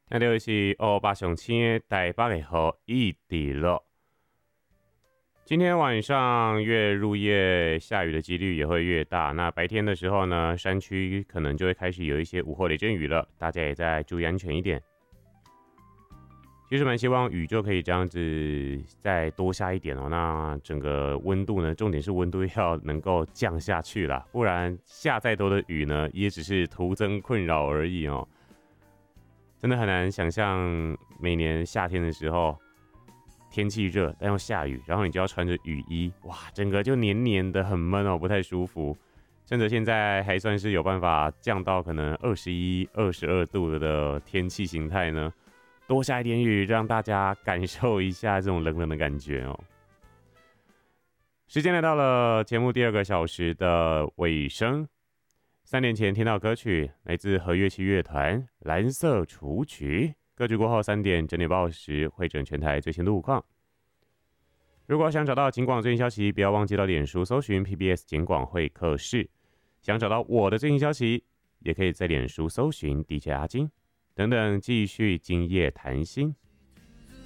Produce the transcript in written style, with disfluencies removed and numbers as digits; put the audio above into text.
听到的是欧巴上青的台北的好一滴了。今天晚上越入夜，下雨的几率也会越大。那白天的时候呢，山区可能就会开始有一些午后雷阵雨了，大家也在注意安全一点。其实蛮希望雨就可以这样子再多下一点哦。那整个温度呢，重点是温度要能够降下去啦，不然下再多的雨呢，也只是徒增困扰而已哦。真的很难想象每年夏天的时候，天气热但又下雨，然后你就要穿着雨衣，哇，整个就黏黏的很闷哦，不太舒服。趁着现在还算是有办法降到可能21、22度的天气形态呢，多下一点雨，让大家感受一下这种冷冷的感觉哦。时间来到了节目第2个小时的尾声。3年前听到歌曲来自和乐器乐团《蓝色雏菊》，歌曲过后3点整点报时会诊全台最新路况。如果想找到警广最新消息，不要忘记到脸书搜寻 PBS 警广会客室。想找到我的最新消息，也可以在脸书搜寻 DJ 阿金等等，继续今夜谈心。